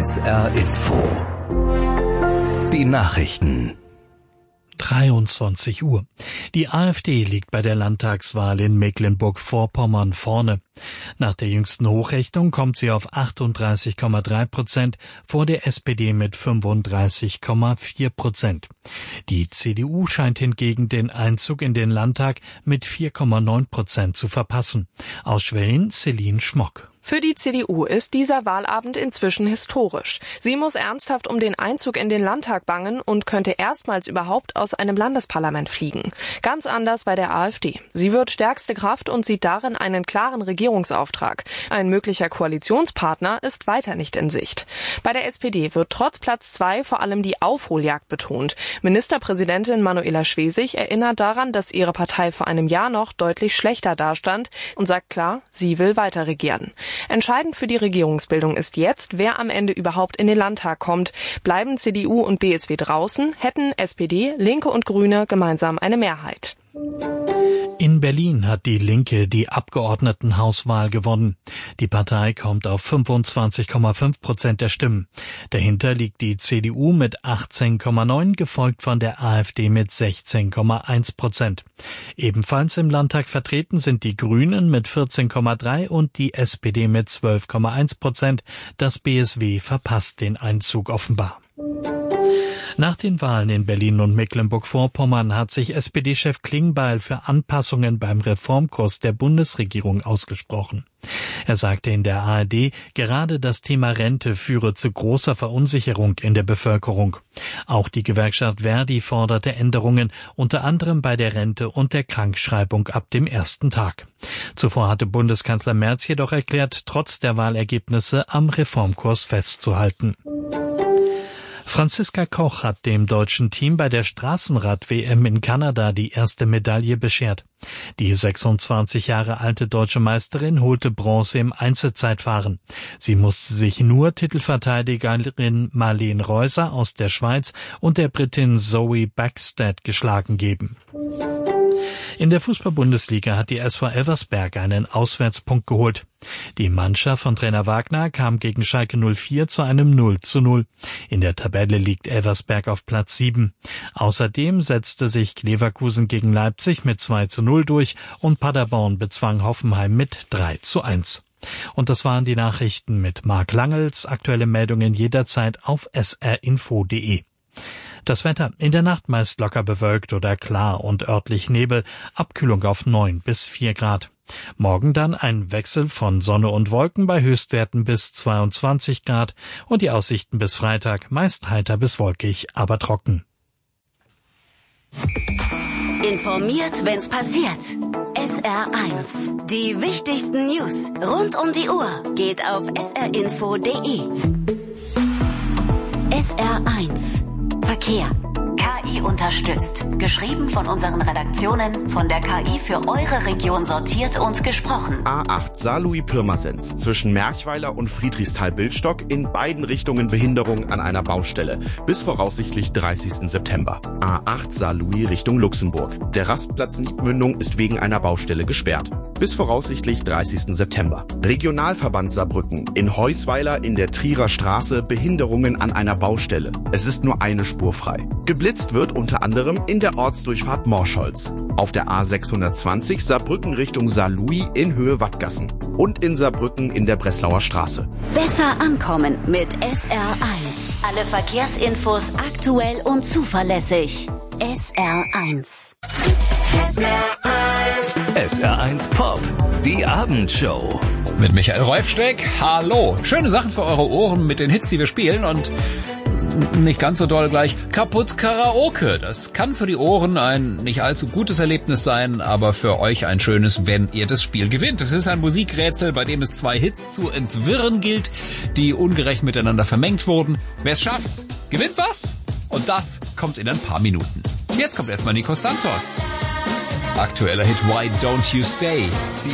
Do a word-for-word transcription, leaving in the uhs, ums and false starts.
S R Info. Die Nachrichten. dreiundzwanzig Uhr. Die AfD liegt bei der Landtagswahl in Mecklenburg-Vorpommern vorne. Nach der jüngsten Hochrechnung kommt sie auf achtunddreißig Komma drei Prozent vor der S P D mit fünfunddreißig Komma vier Prozent. Die C D U scheint hingegen den Einzug in den Landtag mit vier Komma neun Prozent zu verpassen. Aus Schwerin, Celine Schmock. Für die C D U ist dieser Wahlabend inzwischen historisch. Sie muss ernsthaft um den Einzug in den Landtag bangen und könnte erstmals überhaupt aus einem Landesparlament fliegen. Ganz anders bei der AfD. Sie wird stärkste Kraft und sieht darin einen klaren Regierungsauftrag. Ein möglicher Koalitionspartner ist weiter nicht in Sicht. Bei der S P D wird trotz Platz zwei vor allem die Aufholjagd betont. Ministerpräsidentin Manuela Schwesig erinnert daran, dass ihre Partei vor einem Jahr noch deutlich schlechter dastand und sagt klar, sie will weiter regieren. Entscheidend für die Regierungsbildung ist jetzt, wer am Ende überhaupt in den Landtag kommt. Bleiben C D U und B S W draußen, hätten S P D, Linke und Grüne gemeinsam eine Mehrheit. In Berlin hat die Linke die Abgeordnetenhauswahl gewonnen. Die Partei kommt auf fünfundzwanzig Komma fünf Prozent der Stimmen. Dahinter liegt die C D U mit achtzehn Komma neun, gefolgt von der AfD mit sechzehn Komma eins Prozent. Ebenfalls im Landtag vertreten sind die Grünen mit vierzehn Komma drei und die S P D mit zwölf Komma eins Prozent. Das B S W verpasst den Einzug offenbar. Nach den Wahlen in Berlin und Mecklenburg-Vorpommern hat sich S P D-Chef Klingbeil für Anpassungen beim Reformkurs der Bundesregierung ausgesprochen. Er sagte in der A R D, gerade das Thema Rente führe zu großer Verunsicherung in der Bevölkerung. Auch die Gewerkschaft Verdi forderte Änderungen, unter anderem bei der Rente und der Krankschreibung ab dem ersten Tag. Zuvor hatte Bundeskanzler Merz jedoch erklärt, trotz der Wahlergebnisse am Reformkurs festzuhalten. Franziska Koch hat dem deutschen Team bei der Straßenrad-W M in Kanada die erste Medaille beschert. Die sechsundzwanzig Jahre alte deutsche Meisterin holte Bronze im Einzelzeitfahren. Sie musste sich nur Titelverteidigerin Marlene Reuser aus der Schweiz und der Britin Zoe Backstedt geschlagen geben. In der Fußball-Bundesliga hat die S V Elversberg einen Auswärtspunkt geholt. Die Mannschaft von Trainer Wagner kam gegen Schalke null vier zu einem null zu null. In der Tabelle liegt Elversberg auf Platz sieben. Außerdem setzte sich Leverkusen gegen Leipzig mit zwei zu null durch und Paderborn bezwang Hoffenheim mit drei zu eins. Und das waren die Nachrichten mit Marc Langels. Aktuelle Meldungen jederzeit auf s r info punkt de. Das Wetter in der Nacht meist locker bewölkt oder klar und örtlich Nebel, Abkühlung auf neun bis vier Grad. Morgen dann ein Wechsel von Sonne und Wolken bei Höchstwerten bis zweiundzwanzig Grad und die Aussichten bis Freitag meist heiter bis wolkig, aber trocken. Informiert, wenn's passiert. S R eins. Die wichtigsten News rund um die Uhr geht auf s r info punkt de. S R eins. Verkehr. K I unterstützt. Geschrieben von unseren Redaktionen, von der K I für eure Region sortiert und gesprochen. A acht Saarlouis-Pirmasens zwischen Merchweiler und Friedrichsthal-Bildstock, in beiden Richtungen Behinderung an einer Baustelle. Bis voraussichtlich dreißigsten September. A acht Saarlouis Richtung Luxemburg. Der Rastplatz Niedmündung ist wegen einer Baustelle gesperrt. Bis voraussichtlich dreißigsten September. Regionalverband Saarbrücken. In Heusweiler in der Trierer Straße Behinderungen an einer Baustelle. Es ist nur eine Spur frei. Geblitzt wird unter anderem in der Ortsdurchfahrt Morscholz, auf der A sechshundertzwanzig Saarbrücken Richtung Saarlouis in Höhe Wattgassen und in Saarbrücken in der Breslauer Straße. Besser ankommen mit S R eins. Alle Verkehrsinfos aktuell und zuverlässig. S R eins. S R eins. S R eins Pop, die Abendshow. Mit Michael Reufsteck. Hallo. Schöne Sachen für eure Ohren mit den Hits, die wir spielen, und nicht ganz so doll gleich kaputt Karaoke. Das kann für die Ohren ein nicht allzu gutes Erlebnis sein, aber für euch ein schönes, wenn ihr das Spiel gewinnt. Es ist ein Musikrätsel, bei dem es zwei Hits zu entwirren gilt, die ungerecht miteinander vermengt wurden. Wer es schafft, gewinnt was. Und das kommt in ein paar Minuten. Jetzt kommt erstmal Nico Santos. Aktueller Hit Why Don't You Stay. Die